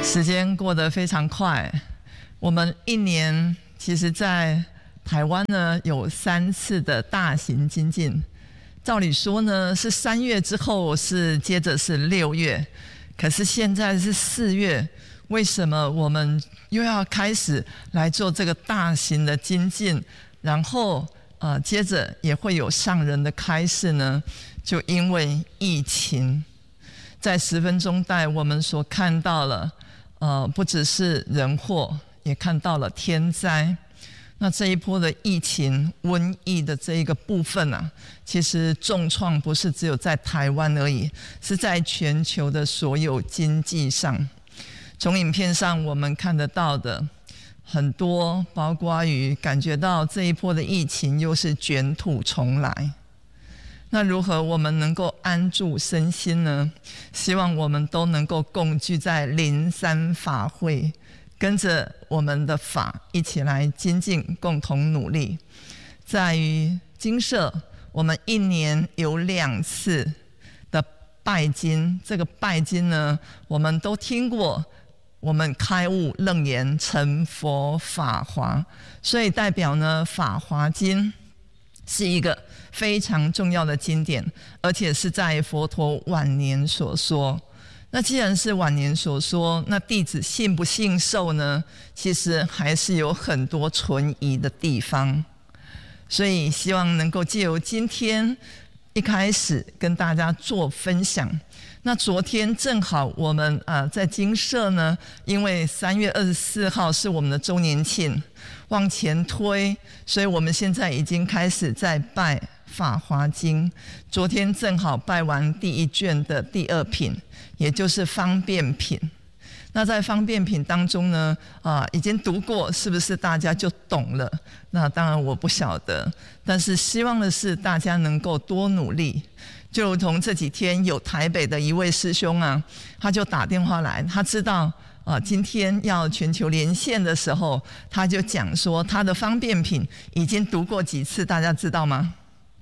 时间过得非常快，我们一年其实在台湾呢有3次的大型精进，照理说呢是3月之后接着是6月，可是现在是4月，为什么我们又要开始来做这个大型的精进，然后接着也会有上人的开示呢？就因为疫情，在10分钟带我们所看到了不只是人祸，也看到了天灾。那这一波的疫情瘟疫的这一个部分啊，其实重创不是只有在台湾而已，是在全球的所有经济上。从影片上我们看得到的很多，包括于感觉到这一波的疫情又是卷土重来。那如何我们能够安住身心呢？希望我们都能够共聚在灵山法会，跟着我们的法一起来精进，共同努力。在于精舍，我们1年有2次的拜金，这个拜金呢，我们都听过，我们开悟楞严成佛法华，所以代表呢，法华经是一个非常重要的经典，而且是在佛陀晚年所说。那既然是晚年所说，那弟子信不信受呢？其实还是有很多存疑的地方，所以希望能够借由今天一开始跟大家做分享。那昨天正好我们在精舍呢，因为3月24号是我们的周年庆，往前推，所以我们现在已经开始在拜法华经。昨天正好拜完第1卷的第2品，也就是方便品。那在方便品当中呢，已经读过，是不是大家就懂了？那当然我不晓得，但是希望的是大家能够多努力。就如同这几天有台北的一位师兄啊，他就打电话来，他知道今天要全球连线的时候，他就讲说他的方便品已经读过几次，大家知道吗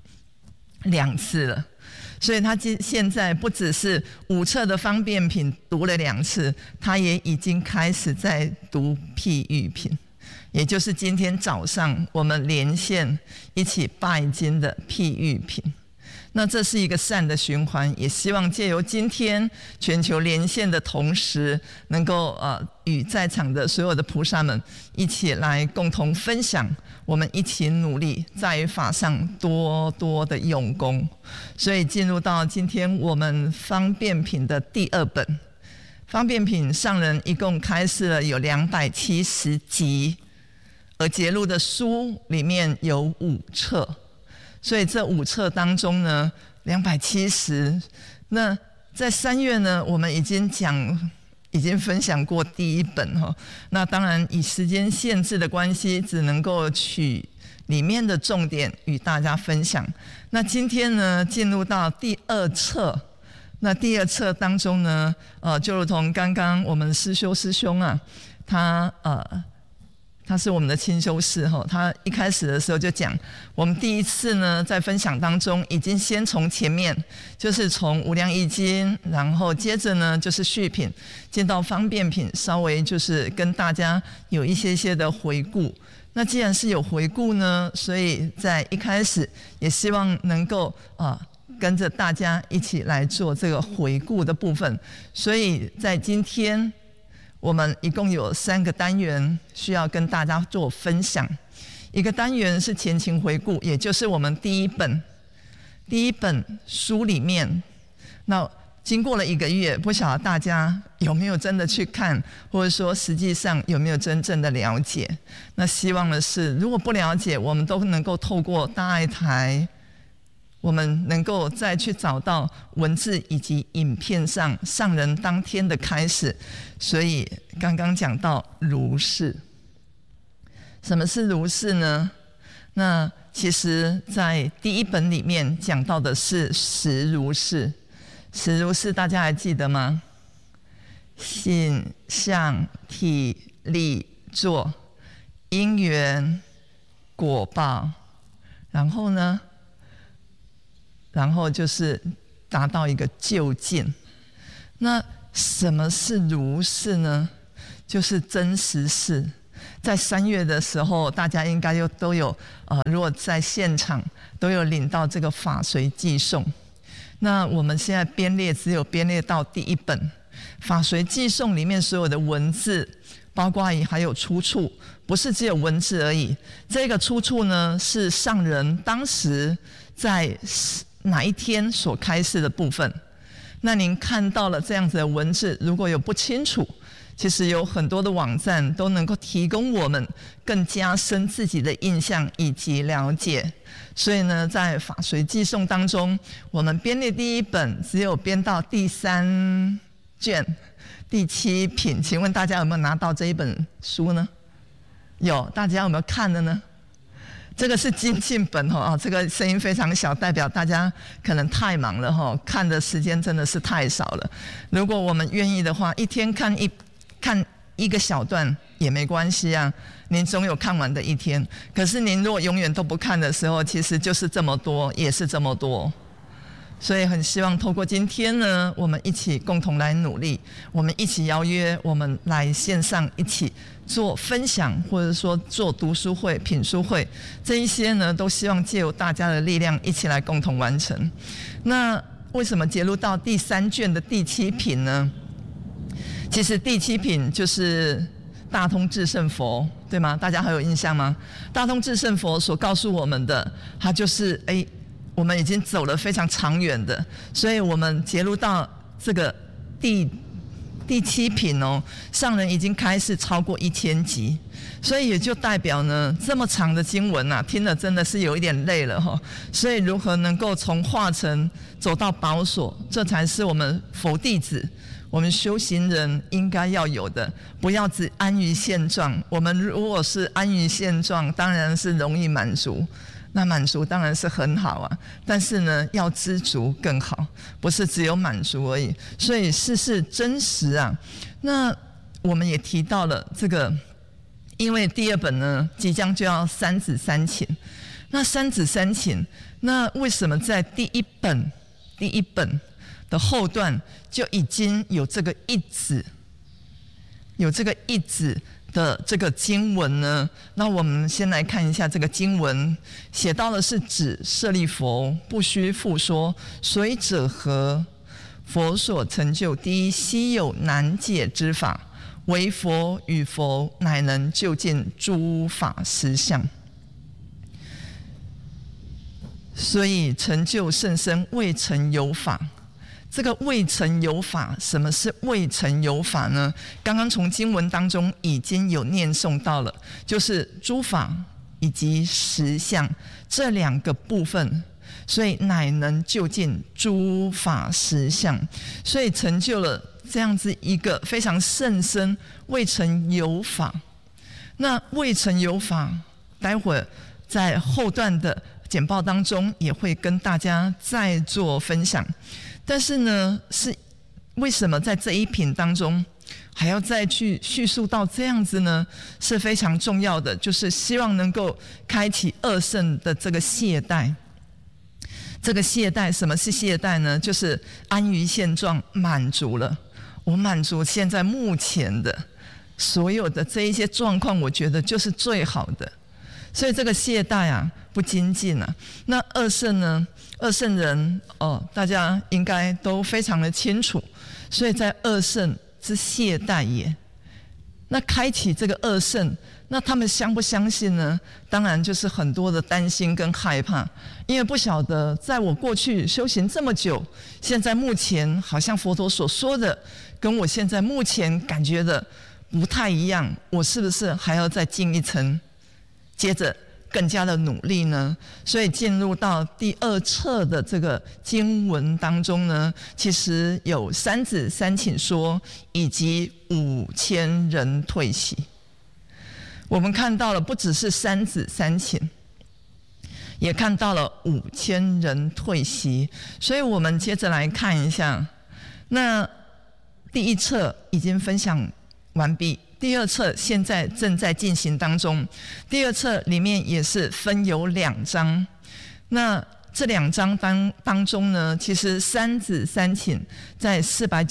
？2次了。所以他现在不只是5册的方便品读了2次，他也已经开始在读譬喻品，也就是今天早上我们连线一起拜经的譬喻品。那这是一个善的循环，也希望借由今天全球连线的同时，能够与在场的所有的菩萨们一起来共同分享，我们一起努力，在于法上多多的用功。所以进入到今天我们方便品的第2本，方便品上人一共开示了有270集，而节录的书里面有5册。所以这5册当中呢，270，那在3月呢，我们已经分享过第1本哈。那当然以时间限制的关系，只能够取里面的重点与大家分享。那今天呢，进入到第2册，那第2册当中呢，就如同刚刚我们师兄啊，他是我们的亲修士，他一开始的时候就讲，我们第1次呢在分享当中已经先从前面，就是从无量易经，然后接着呢就是序品，进到方便品，稍微就是跟大家有一些的回顾。那既然是有回顾呢，所以在一开始也希望能够跟着大家一起来做这个回顾的部分。所以在今天我们一共有3个单元需要跟大家做分享。一个单元是前情回顾，也就是我们第一本书里面，那经过了1个月，不晓得大家有没有真的去看，或者说实际上有没有真正的了解。那希望的是，如果不了解，我们都能够透过大爱台，我们能够再去找到文字以及影片上上人当天的开始。所以刚刚讲到如是，什么是如是呢？那其实在第1本里面讲到的是实如是。实如是大家还记得吗？性相体力作因缘果报，然后呢，然后就是达到一个究竟。那什么是如是呢？就是真实事。在3月的时候，大家应该都有如果在现场都有领到这个法随寄送。那我们现在编列只有编列到第1本法随寄送里面所有的文字，包括还有出处，不是只有文字而已。这个出处呢，是上人当时在哪一天所开示的部分。那您看到了这样子的文字，如果有不清楚，其实有很多的网站都能够提供我们更加深自己的印象以及了解。所以呢，在法随寄送当中，我们编列第1本只有编到第3卷第7品。请问大家有没有拿到这一本书呢？有，大家有没有看的呢？这个是精进本这个声音非常小，代表大家可能太忙了看的时间真的是太少了。如果我们愿意的话，一天看一个小段也没关系啊，您总有看完的一天。可是您如果永远都不看的时候，其实就是这么多，也是这么多。所以很希望透过今天呢，我们一起共同来努力，我们一起邀约，我们来线上一起做分享，或者说做读书会、品书会，这一些呢，都希望借由大家的力量一起来共同完成。那为什么节录到第3卷的第7品呢？其实第7品就是大通至圣佛，对吗？大家还有印象吗？大通至圣佛所告诉我们的，它就是我们已经走了非常长远的，所以我们节录到这个第7品上人已经开示超过1000集，所以也就代表呢，这么长的经文啊，听了真的是有一点累了所以如何能够从化成走到宝所，这才是我们佛弟子，我们修行人应该要有的，不要只安于现状。我们如果是安于现状，当然是容易满足。那满足当然是很好啊，但是呢，要知足更好，不是只有满足而已。所以事事真实啊。那我们也提到了这个，因为第2本呢即将就要3子3请，那3子3请，那为什么在第一本的后段就已经有这个一子的这个经文呢？那我们先来看一下这个经文，写到的是指舍利弗，不须复说，随者何？佛所成就第一稀有难解之法，唯佛与佛乃能究竟诸法实相。所以成就甚深，未曾有法。这个未曾有法，什么是未曾有法呢？刚刚从经文当中已经有念诵到了，就是诸法以及实相这2个部分，所以乃能究竟诸法实相，所以成就了这样子一个非常甚深未曾有法。那未曾有法，待会儿在后段的简报当中也会跟大家再做分享。但是呢，是为什么在这一品当中还要再去叙述到这样子呢？是非常重要的，就是希望能够开启2圣的这个懈怠。这个懈怠，什么是懈怠呢？就是安于现状，满足了，我满足现在目前的所有的这一些状况，我觉得就是最好的。所以这个懈怠啊，不精进啊。那2圣呢？2圣人大家应该都非常的清楚，所以在2圣之懈怠也。那开启这个2圣，那他们相不相信呢？当然就是很多的担心跟害怕，因为不晓得在我过去修行这么久，现在目前好像佛陀所说的，跟我现在目前感觉的不太一样，我是不是还要再进一层，接着更加的努力呢？所以进入到第2册的这个经文当中呢，其实有3子3请说，以及5000人退席。我们看到了不只是3子3请，也看到了5000人退席。所以我们接着来看一下，那第1册已经分享完毕，第2册现在正在进行当中。第2册里面也是分有2章，那这2章当中呢，其实三子三请在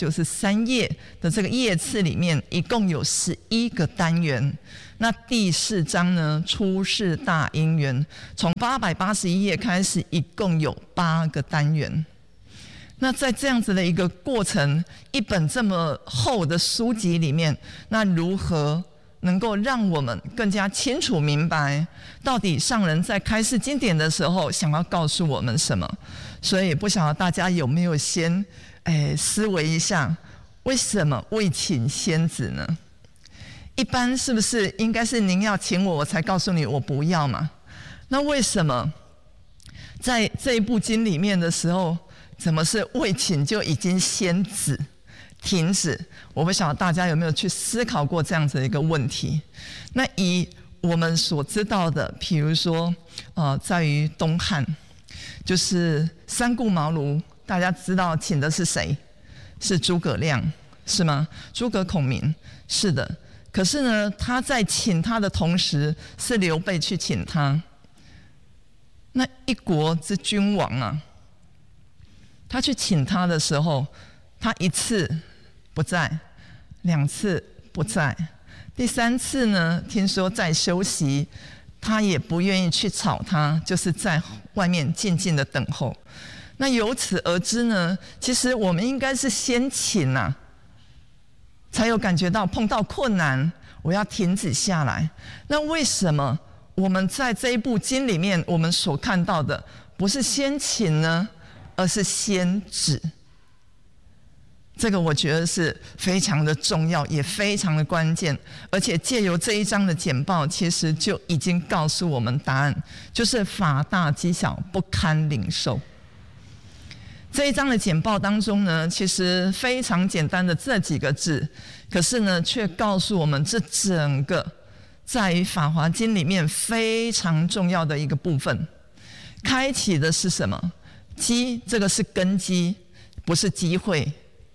493页的这个页次里面，一共有11个单元。那第4章呢，出世大因缘，从881页开始，一共有8个单元。那在这样子的一个过程，一本这么厚的书籍里面，那如何能够让我们更加清楚明白，到底上人在开示经典的时候想要告诉我们什么？所以不晓得大家有没有先思维一下，为什么未请先子呢？一般是不是应该是您要请我，我才告诉你我不要嘛？那为什么在这一部经里面的时候，怎么是未请就已经先止停止？我不晓得大家有没有去思考过这样子的一个问题。那以我们所知道的，比如说在于东汉，就是三顾茅庐，大家知道请的是谁？是诸葛亮，是吗？诸葛孔明，是的。可是呢，他在请他的同时，是刘备去请他。那一国之君王啊，他去请他的时候，他1次不在，2次不在，第3次呢，听说在休息，他也不愿意去吵他，就是在外面静静的等候。那由此而知呢，其实我们应该是先请啊，才有感觉到碰到困难，我要停止下来。那为什么我们在这一部经里面，我们所看到的不是先请呢，而是先止？这个我觉得是非常的重要，也非常的关键。而且借由这一章的简报，其实就已经告诉我们答案，就是法大积小，不堪领受。这一章的简报当中呢，其实非常简单的这几个字，可是呢，却告诉我们这整个在于《法华经》里面非常重要的一个部分。开启的是什么？机，这个是根基，不是机会。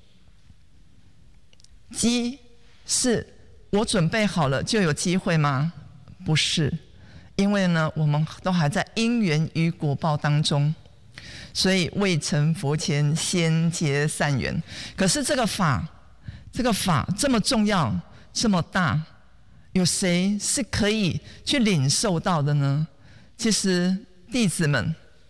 机是我准备好了就有机会吗？不是，因为呢，我们都还在因缘与果报当中。所以未成佛前先结善缘。可是这个法这么重要，这么大，有谁是可以去领受到的呢？其实弟子们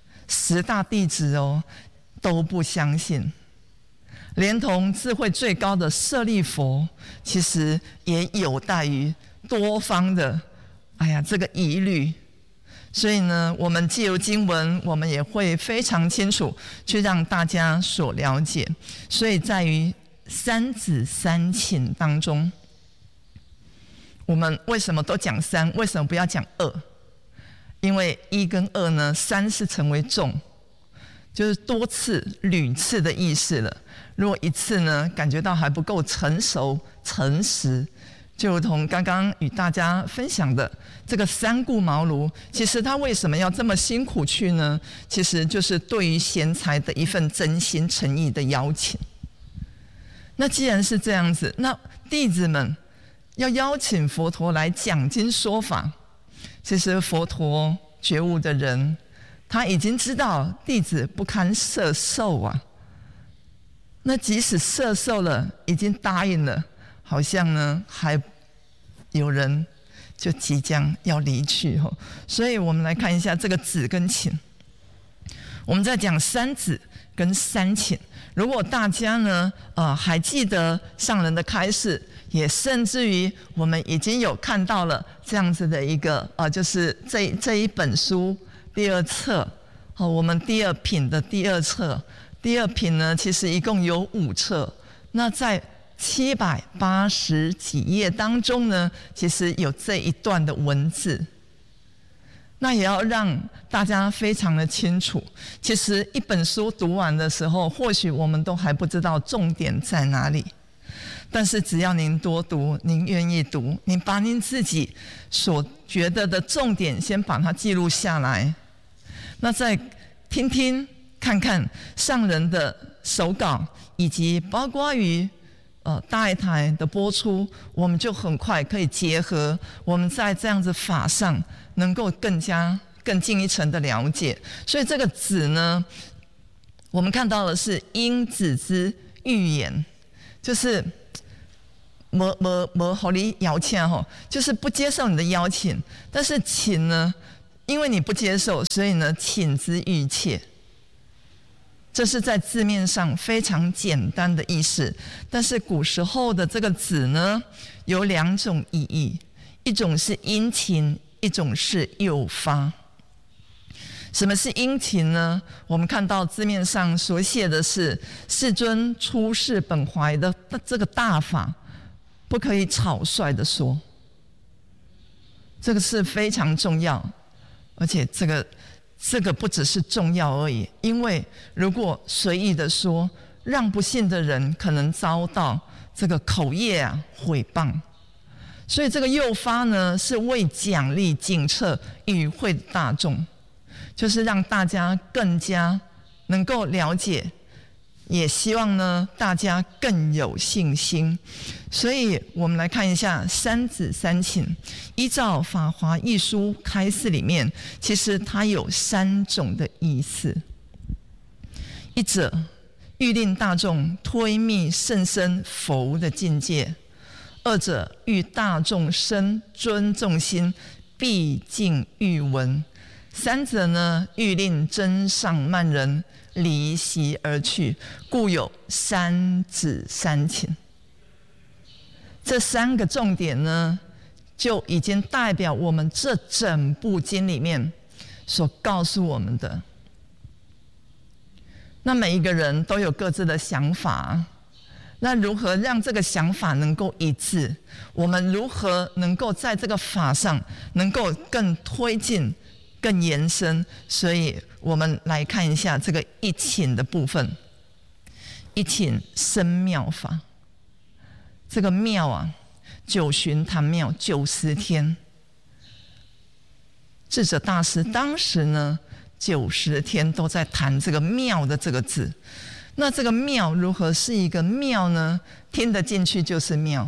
10大弟子都不相信，连同智慧最高的舍利佛，其实也有待于多方的这个疑虑。所以呢，我们藉由经文，我们也会非常清楚去让大家所了解。所以在于三子三请当中，我们为什么都讲3？为什么不要讲2？因为1跟2呢，3是成为众，就是多次、屡次的意思了。如果1次呢，感觉到还不够成熟、诚实。就如同刚刚与大家分享的这个三顾茅庐，其实他为什么要这么辛苦去呢？其实就是对于贤才的一份真心诚意的邀请。那既然是这样子，那弟子们要邀请佛陀来讲经说法，其实佛陀觉悟的人，他已经知道弟子不堪摄受啊。那即使摄受了，已经答应了，好像呢还有人就即将要离去。所以我们来看一下这个止跟请。我们在讲3止跟3请。如果大家呢还记得上人的开示，也甚至于我们已经有看到了这样子的一个就是这一本书第2册，我们第2品的第2册。第2品呢，其实一共有5册。那在780几页当中呢，其实有这一段的文字。那也要让大家非常的清楚，其实一本书读完的时候，或许我们都还不知道重点在哪里，但是只要您多读，您愿意读，您把您自己所觉得的重点先把它记录下来，那再听听看看上人的手稿，以及包括于大爱台的播出，我们就很快可以结合我们在这样子法上能够更加更进一层的了解。所以这个子呢，我们看到的是因子之预言，就是没和你邀请吼，就是不接受你的邀请。但是请呢，因为你不接受，所以呢，请之欲切。这是在字面上非常简单的意思，但是古时候的这个子呢，有两种意义，一种是殷勤，一种是诱发。什么是殷勤呢？我们看到字面上所写的是世尊出世本怀的这个大法，不可以草率的说，这个是非常重要，而且这个不只是重要而已，因为如果随意的说，让不信的人可能遭到这个口业毁谤。所以这个诱发呢，是为奖励警策与会大众，就是让大家更加能够了解，也希望呢大家更有信心。所以我们来看一下三子三请，依照《法华义书》开示里面，其实它有3种的意思。一者，欲令大众推密甚深佛的境界；二者，欲大众生尊重心，毕竟欲闻；三者呢，欲令真上慢人离席而去，故有三子三请。这3个重点呢，就已经代表我们这整部经里面所告诉我们的。那每一个人都有各自的想法，那如何让这个想法能够一致？我们如何能够在这个法上能够更推进、更延伸？所以我们来看一下这个一请的部分。一请生妙法，这个妙九旬坛妙90天，智者大师当时呢90天都在谈这个妙的这个字。那这个妙如何是一个妙呢？听得进去就是妙，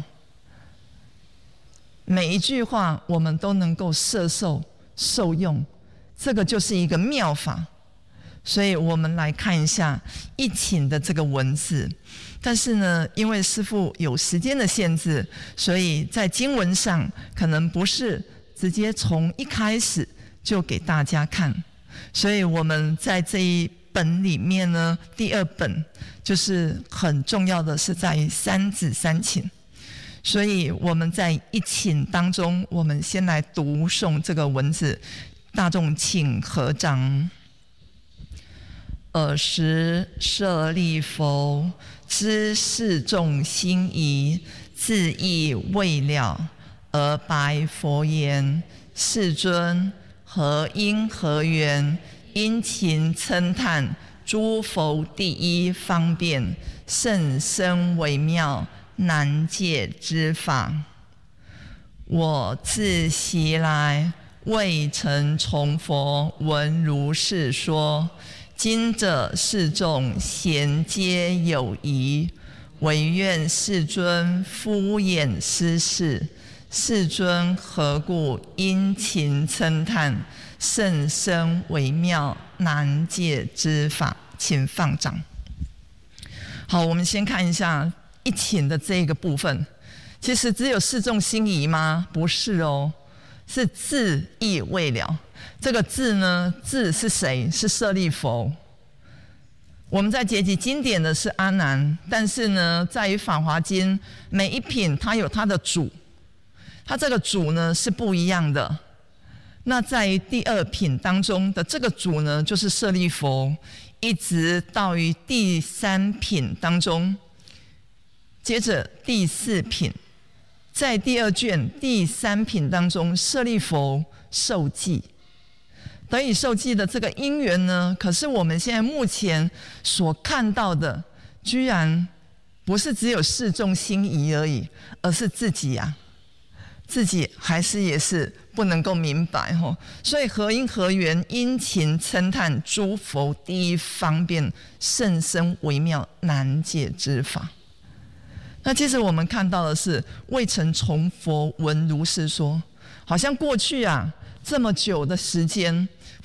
每一句话我们都能够摄受受用，这个就是一个妙法。所以我们来看一下一请的这个文字。但是呢，因为师父有时间的限制，所以在经文上可能不是直接从一开始就给大家看。所以我们在这一本里面呢，第2本就是很重要的是在于三子三请。所以我们在一请当中，我们先来读诵这个文字，大众请合掌。尔时舍利弗知世众心疑，自意未了，而白佛言：世尊，何因何缘？殷勤称叹诸佛第一方便，甚深微妙，难解之法。我自昔来未曾从佛闻如是说，今者世众咸皆有疑，唯愿世尊敷衍施示。世尊何故殷勤称叹甚深微妙，难解之法？请放掌。好，我们先看一下一请的这个部分。其实只有世众心疑吗？不是哦，是自意未了。这个自呢，自是谁？是舍利弗。我们在结集经典的是阿难，但是呢，在于法华经每一品它有它的主，它这个主呢是不一样的。那在于第2品当中的这个主呢，就是舍利弗，一直到于第3品当中，接着第4品，在第2卷第3品当中，舍利弗受记。得以受记的这个因缘呢，可是我们现在目前所看到的，居然不是只有世众心疑而已，而是自己自己还是也是不能够明白所以何因何缘？殷勤称叹诸佛第一方便，甚深微妙，难解之法。那其实我们看到的是未曾从佛闻如是说，好像过去这么久的时间，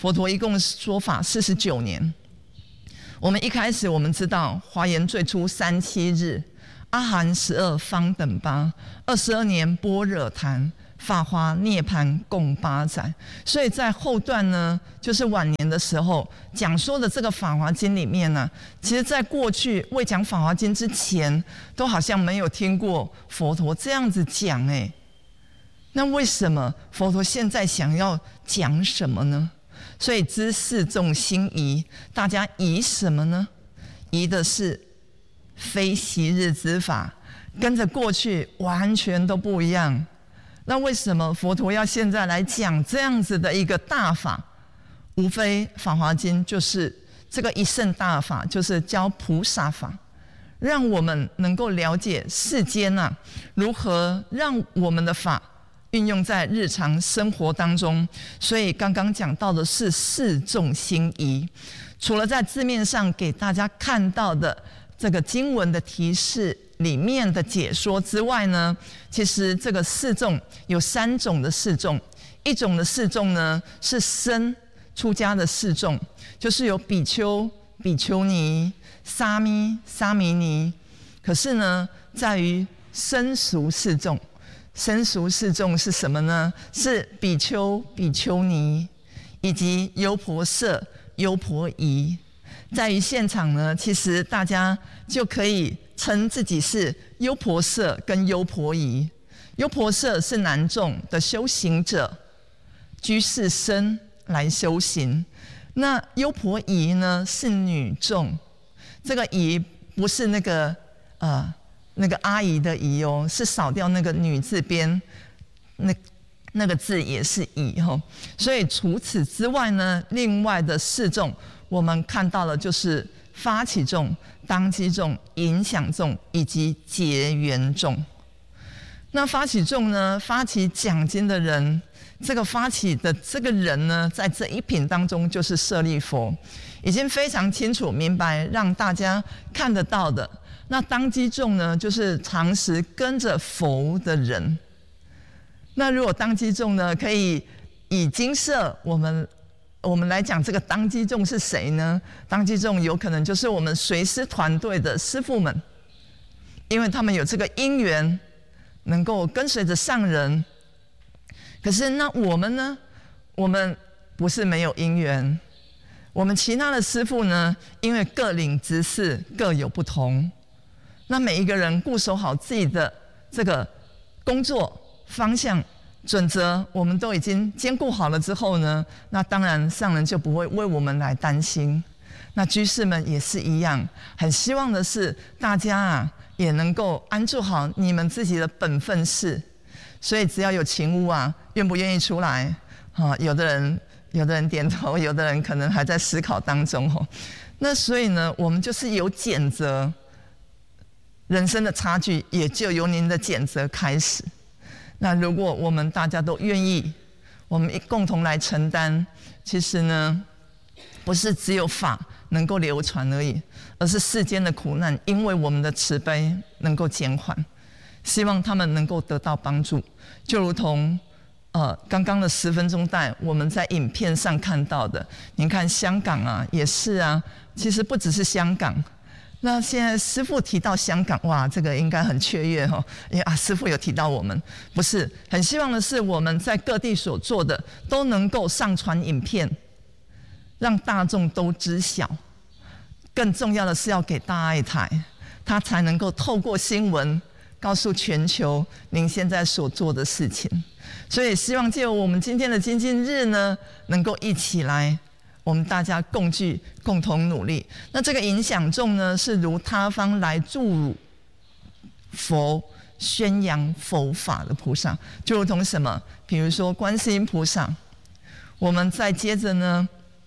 佛陀一共说法49年。我们一开始我们知道华严最初37日，阿含12方等8，22年般若谈，法华涅槃共8载。所以在后段呢，就是晚年的时候讲说的这个《法华经》里面呢，其实在过去未讲《法华经》之前，都好像没有听过佛陀这样子讲哎。那为什么佛陀现在想要讲什么呢？所以知四众心疑，大家疑什么呢？疑的是非昔日之法，跟着过去完全都不一样。那为什么佛陀要现在来讲这样子的一个大法？无非《法华经》就是这个一乘大法，就是教菩萨法，让我们能够了解世间啊，如何让我们的法运用在日常生活当中。所以刚刚讲到的是四众心疑，除了在字面上给大家看到的这个经文的提示里面的解说之外呢，其实这个四众有3种的四众。一种的四众呢是僧出家的四众，就是有比丘、比丘尼、沙弥、沙弥尼。可是呢，在于僧俗四众。僧俗四众是什么呢？是比丘、比丘尼以及优婆塞、优婆夷。在于现场呢，其实大家就可以称自己是优婆塞跟优婆夷。优婆塞是男众的修行者，居士僧来修行。那优婆夷呢是女众，这个夷不是那个阿姨的姨哦，是少掉那个女字边，那个字也是夷哦。所以除此之外呢，另外的4众我们看到了就是发起众、当机众、影响众以及结缘众。那发起众呢，发起讲经的人，这个发起的这个人呢，在这一品当中就是舍利弗，已经非常清楚明白，让大家看得到的。那当机众呢，就是常时跟着佛的人。那如果当机众呢，可以以精舍我们来讲，这个当机众是谁呢？当机众有可能就是我们随师团队的师父们，因为他们有这个因缘，能够跟随着上人。可是那我们呢？我们不是没有因缘，我们其他的师父呢，因为各领职事各有不同。那每一个人固守好自己的这个工作方向准则，我们都已经兼顾好了之后呢，那当然上人就不会为我们来担心。那居士们也是一样，很希望的是大家啊也能够安住好你们自己的本分事。所以只要有勤务啊，愿不愿意出来？有的人点头，有的人可能还在思考当中哦。那所以呢，我们就是有检责。人生的差距也就由您的检责开始。那如果我们大家都愿意，我们共同来承担，其实呢，不是只有法能够流传而已，而是世间的苦难，因为我们的慈悲能够减缓，希望他们能够得到帮助。就如同刚刚的10分钟带，我们在影片上看到的，您看香港啊，也是啊，其实不只是香港。那现在师父提到香港，哇，这个应该很雀跃哦，因为师父有提到我们，不是很希望的是我们在各地所做的都能够上传影片，让大众都知晓。更重要的是要给大爱台，它才能够透过新闻告诉全球您现在所做的事情。所以希望借由我们今天的精进日呢，能够一起来。我们大家共聚，共同努力。那这个影响众呢，是如他方来助辱佛、宣扬佛法的菩萨，就如同什么？比如说观世音菩萨。我们再接着呢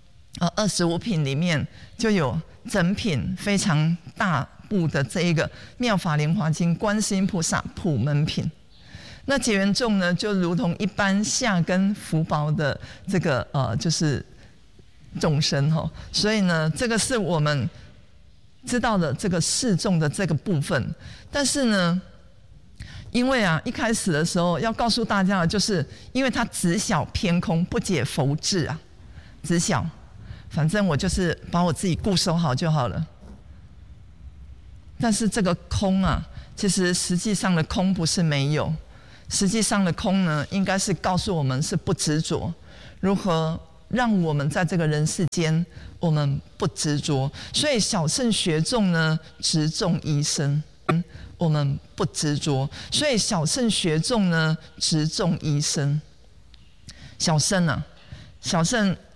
，25品里面就有整品非常大部的这一个《妙法莲华经》观世音菩萨普门品。那结缘众呢，就如同一般下根福薄的这个就是众生哈，所以呢，这个是我们知道的这个示众的这个部分。但是呢，因为一开始的时候要告诉大家的就是，因为它只晓偏空，不解佛智啊， 知晓，反正我就是把我自己固守好就好了。但是这个空啊，其实实际上的空不是没有，实际上的空呢，应该是告诉我们是不执着，如何让我们在这个人世间，我们不执着。所以小乘学众呢，执众一生，我们不执着。所以小乘学众呢，执众一生。小乘啊，小乘